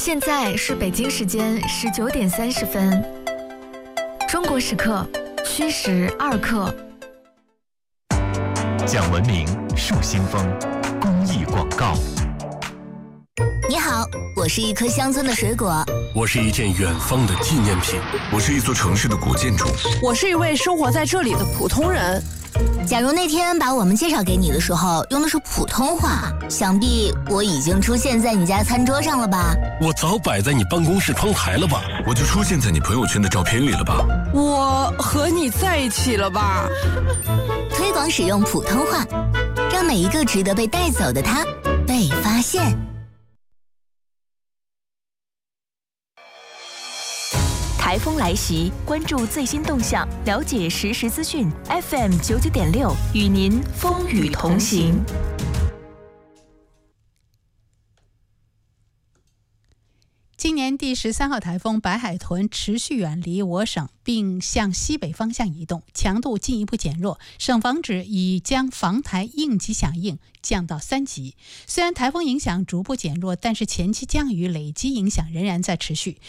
现在是北京时间19:30，中国时刻虚时2刻。 讲文明树新风，公益广告。 你好，我是一颗乡村的水果， 我是一件远方的纪念品， 我是一座城市的古建筑， 我是一位生活在这里的普通人。 假如那天把我们介绍给你的时候用的是普通话，想必我已经出现在你家餐桌上了吧？ 我早摆在你办公室窗台了吧？ 我就出现在你朋友圈的照片里了吧？ 我和你在一起了吧？ 推广使用普通话，让每一个值得被带走的他被发现。 台风来袭，关注最新动向，了解实时资讯。FM 99.6与您风雨同行。 今年第13号台风白海豚持续远离我省，并向西北方向移动，强度进一步减弱。省防指已将防台应急响应降到3级。虽然台风影响逐步减弱，但是前期降雨累积影响仍然在持续。